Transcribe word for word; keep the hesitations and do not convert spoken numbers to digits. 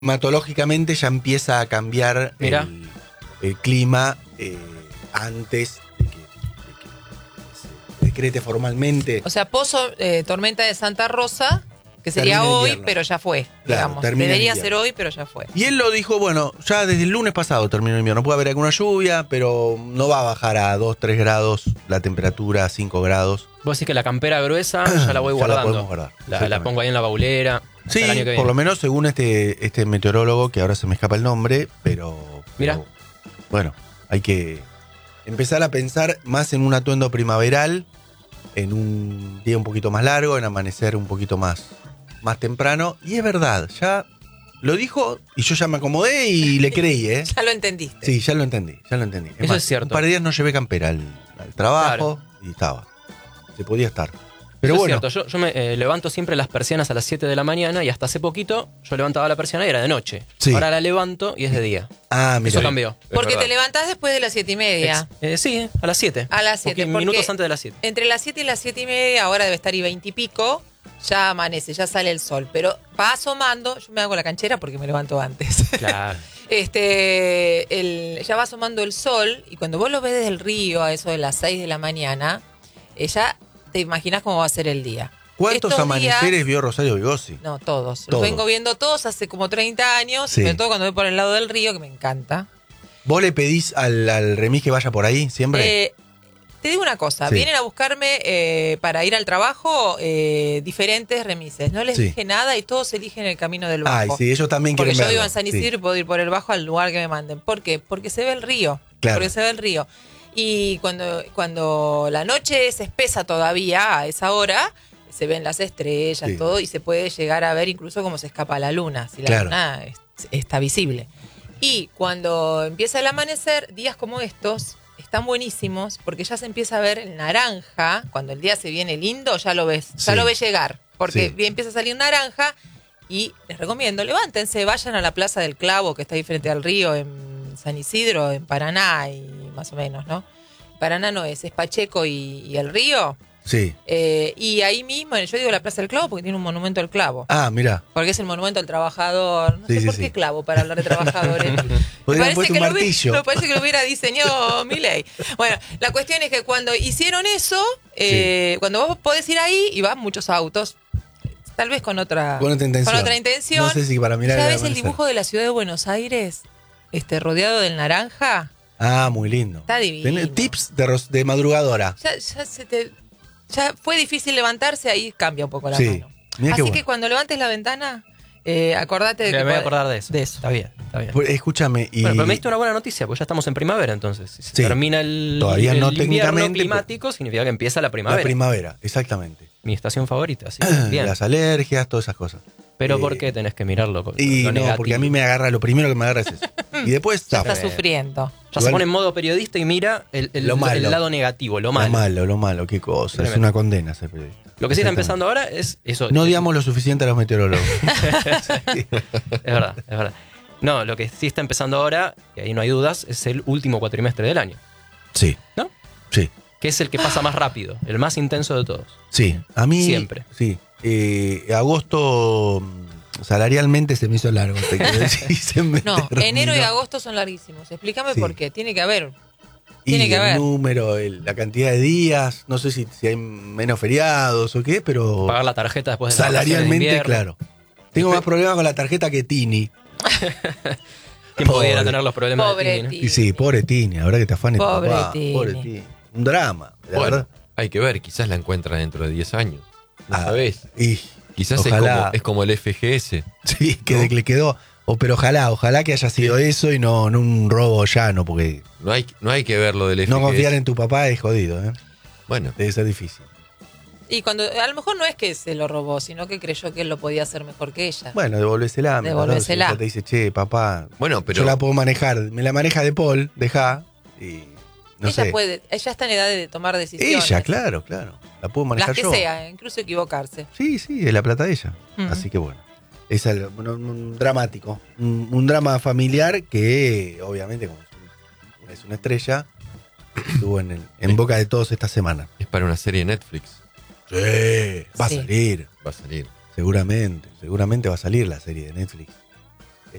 climatológicamente ya empieza a cambiar el, el clima eh, antes de que, de que se decrete formalmente. O sea, pozo, eh, tormenta de Santa Rosa, que sería hoy, pero ya fue. Claro, digamos. Debería ser hoy, pero ya fue. Y él lo dijo, bueno, ya desde el lunes pasado terminó el invierno. Puede haber alguna lluvia, pero no va a bajar a dos, tres grados la temperatura, a cinco grados. Vos decís que la campera gruesa ya la voy ya guardando. la podemos guardar. La, la pongo ahí en la baulera. Sí, el año que viene. por lo menos según este, este meteorólogo, que ahora se me escapa el nombre, pero, Mira. pero bueno, hay que empezar a pensar más en un atuendo primaveral, en un día un poquito más largo, en amanecer un poquito más, más temprano. Y es verdad, ya lo dijo y yo ya me acomodé y le creí, ¿eh? Ya lo entendiste. Sí, ya lo entendí, ya lo entendí. Es Eso más, es cierto. Un par de días no llevé campera al, al trabajo Claro. y estaba. Se podía estar. Pero Eso bueno. es cierto, yo, yo me eh, levanto siempre las persianas a las siete de la mañana y hasta hace poquito yo levantaba la persiana y era de noche. Sí. Ahora la levanto y es de día. Ah, mira. Eso cambió. Porque te levantás después de las siete y media. Ex- eh, sí, a las siete. A las siete. Porque minutos antes de las siete. Entre las siete y las siete y media, ahora debe estar y veinte y pico, ya amanece, ya sale el sol. Pero va asomando, yo me hago la canchera porque me levanto antes. Claro. Este, el, ya va asomando el sol y cuando vos lo ves desde el río a eso de las seis de la mañana, eh, ya te imaginas cómo va a ser el día. ¿Cuántos Estos amaneceres días- vio Rosario Bigossi? No, todos. Todos. Los vengo viendo todos hace como treinta años, Sí. sobre todo cuando voy por el lado del río, que me encanta. ¿Vos le pedís al, al remis que vaya por ahí siempre? Eh, te digo una cosa, Sí. vienen a buscarme eh, para ir al trabajo eh, diferentes remises. No les Sí. dije nada y todos eligen el camino del Ay, bajo. sí, ellos también Porque quieren yo verlo. vivo en San Isidro Sí. y puedo ir por el bajo al lugar que me manden. ¿Por qué? Porque se ve el río. Claro. Porque se ve el río. Y cuando, cuando la noche es espesa todavía, a esa hora, se ven las estrellas, Sí. todo, y se puede llegar a ver incluso cómo se escapa la luna, si la Claro. luna es- está visible. Y cuando empieza el amanecer, días como estos están buenísimos porque ya se empieza a ver el naranja. Cuando el día se viene lindo, ya lo ves, ya Sí. lo ves llegar. Porque Sí. bien empieza a salir naranja. Y les recomiendo, levántense, vayan a la Plaza del Clavo, que está ahí frente al río, en San Isidro, en Paraná, y más o menos, ¿no? Paraná no es, es Pacheco y, y el río. Sí. Eh, y ahí mismo, yo digo la Plaza del Clavo porque tiene un monumento al clavo. Ah, mira. Porque es el monumento al trabajador. No Sí, sé sí, por sí. qué clavo para hablar de trabajadores. Podrían Me puesto un que lo hubiera- martillo. me parece que lo hubiera diseñado Milei. Bueno, la cuestión es que cuando hicieron eso, eh, cuando vos podés ir ahí y van muchos autos, tal vez con otra, Con otra intención. con otra intención. No sé si para mirar ¿Ya el ves el amanecer. dibujo de la ciudad de Buenos Aires? Este, rodeado del naranja. Ah, muy lindo. Está divino. Tenés tips de, ros- de madrugadora. Ya, ya se te. Ya fue difícil levantarse, ahí cambia un poco la Sí. mano. Mirá Así qué que bueno. cuando levantes la ventana, eh, acordate de Me que. voy a podés- acordar de eso. De eso. Está bien, está bien. Pues, escúchame. Y... Bueno, pero me diste una buena noticia, porque ya estamos en primavera entonces. Si se Sí. termina el, Todavía el no invierno técnicamente, climático, significa que empieza la primavera. La primavera, exactamente. Mi estación favorita, así que bien. Las alergias, todas esas cosas. Pero Eh, ¿por qué tenés que mirarlo? Con, Y lo no, negativo? porque a mí me agarra, lo primero que me agarra es eso. Y después, Ya zafo. está sufriendo. Ya Igual- se pone en modo periodista y mira el, el- Lo malo. el lado negativo, lo malo. Lo malo, lo malo, qué cosa. Es Tremendo. una condena ser periodista. Lo que sí está Exactamente. empezando ahora es eso. No odiamos lo suficiente a los meteorólogos. Es verdad, es verdad. No, lo que sí está empezando ahora, y ahí no hay dudas, es el último cuatrimestre del año, Sí, ¿no? sí, Que es el que pasa más rápido, el más intenso de todos. sí. A mí. Siempre. Sí. Eh, agosto mm, salarialmente se me hizo largo. Te quiero decir, se me No, terminó. enero y agosto son larguísimos. Explícame Sí. por qué. Tiene que haber. Y Tiene que el haber. número, el- la cantidad de días, no sé si, si hay menos feriados o qué, pero Pagar la tarjeta después de la salarialmente, vacación de claro. Tengo más problemas con la tarjeta que Tini. ¿Quién pudiera Pobre. tener los problemas Pobre de Tini, no? Tini. Y sí, pobre Tini, ahora que te afanes tu Pobre papá. Tini. Pobre Tini. Un drama, la Bueno, verdad. hay que ver, quizás la encuentra dentro de diez años. No Ah, sabés. Y Quizás es ojalá. como, es como el F G S. sí, que ¿no? de- le quedó. O, pero ojalá, ojalá que haya sido eso y no, no un robo llano, porque No hay, no hay que ver lo del F G S. no confiar en tu papá es jodido, ¿eh? Bueno, Debe ser difícil. Y cuando a lo mejor no es que se lo robó, sino que creyó que él lo podía hacer mejor que ella. Bueno, devolvésela. Devolvésela. Ya te dice, che, papá, bueno, pero yo la puedo manejar. Me la maneja de Paul, deja. Y no ella sé. puede, ella está en edad de tomar decisiones. Ella, claro, claro. La puedo manejar Las que yo. sea, incluso equivocarse. Sí, sí, es la plata de ella. Mm. Así que bueno. Es algo, bueno, un dramático. Un, un drama familiar que, obviamente, como es una estrella, estuvo en, el- en boca de todos esta semana. es para una serie de Netflix. Sí, va Sí. a salir. Va a salir. Seguramente, seguramente va a salir la serie de Netflix.